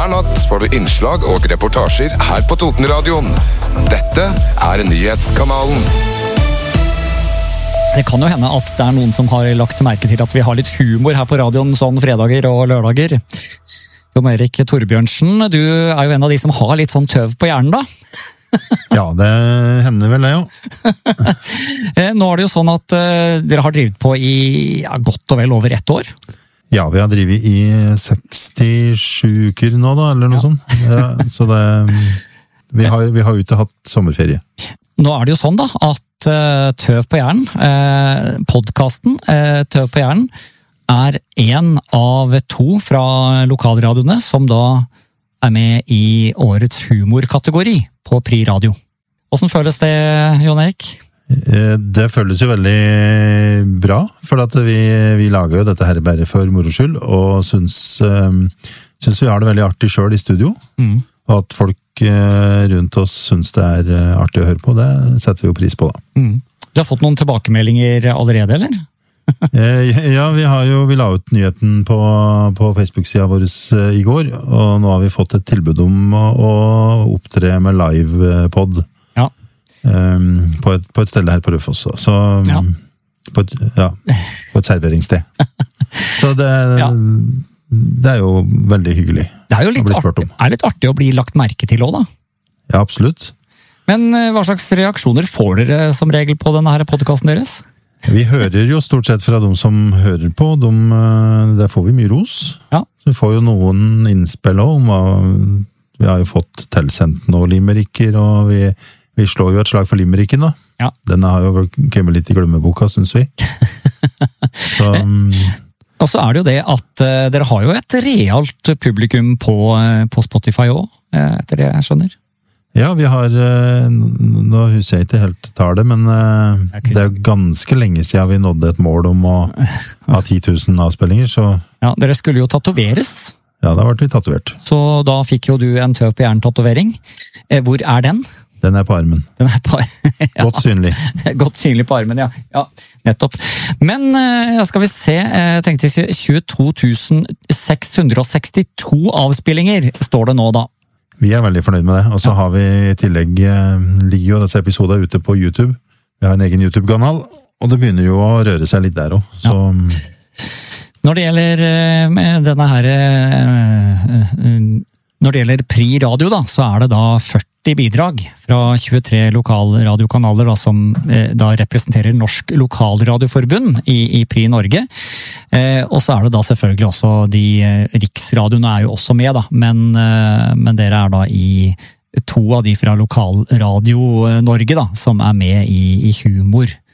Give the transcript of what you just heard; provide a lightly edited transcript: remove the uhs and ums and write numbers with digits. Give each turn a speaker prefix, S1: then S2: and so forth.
S1: Hver natt får du innslag og reportasjer her på Totenradioen. Dette nyhetskanalen.
S2: Det kan jo hende at det noen som har lagt merke til at vi har litt humor her på radioen sånn fredager og lørdager. Jon Erik Torbjørnsen, du jo en av de som har litt sånn tøv på hjernen da.
S3: Ja, det hender vel det, ja.
S2: Nå det jo sånn at dere har drivet på i godt og vel over 1 år.
S3: Ja, vi har drivet i 67 uker nå da, eller noe sånt. Ja, så vi har ute hatt sommerferie.
S2: Nå det jo sånn da, at Tøv på hjernen, podcasten Tøv på hjernen, en av 2 fra lokalradioene som da med i årets humorkategori på Pri Radio. Hvordan føles det, Jon Erik?
S3: Det føles jo veldig bra, for at vi lager jo dette her bare for moro skyld, og synes vi har det veldig artig selv i studio, og at folk rundt oss synes det artig å høre på, det setter vi jo pris på da.
S2: Du har fått noen tilbakemeldinger allerede, eller?
S3: Ja, vi la ut nyheten på Facebook-siden vår i går, og nå har vi fått et tilbud om å opptre med live-pod på et sted her på Rødfoss. Så på et serveringssted. Så det jo veldig hyggelig.
S2: Det jo litt artig å bli lagt merke til også, da.
S3: Ja, absolutt.
S2: Men hva slags reaksjoner får dere som regel på denne her podcasten deres?
S3: Vi hører jo stort sett fra de som hører på, der får vi mye ros.
S2: Ja.
S3: Så vi får jo noen innspill også, vi har jo fått tilsendt noen limericker, og vi slår jo et slag for limericken da.
S2: Ja.
S3: Den har jo kommet litt i glemmeboka, synes vi. Så...
S2: Og så det jo det at dere har jo et realt publikum på Spotify også, etter det jeg skjønner.
S3: Ja, vi har, nå husker jeg ikke helt tallet, men det jo ganske lenge siden vi nådde et mål om å ha 10 000 avspillinger, så...
S2: Ja, dere skulle jo tatoveres.
S3: Ja, da ble vi tatovert.
S2: Så da fikk jo du en Tøv på hjernen-tatovering. Hvor den?
S3: Den på armen. Godt synlig.
S2: Godt synlig på armen, ja. Ja, nettopp. Men skal vi se, jeg tenkte 22 662 avspillinger står det nå da.
S3: Vi veldig fornøyd med det, og så har vi i tillegg, ligger jo disse episodene ute på YouTube. Vi har en egen YouTube-kanal, og det begynner jo å røre seg litt der også. Så...
S2: Ja. Når det gjelder denne her... Når det gjelder Pri Radio da, så det da 40 bidrag fra 23 lokalradiokanaler da, som da representerer Norsk Lokalradioforbund i Pri Norge. Og så det da selvfølgelig også riksradioene jo også med da, men dere da i 2 av de fra Lokalradio Norge da, som med i humor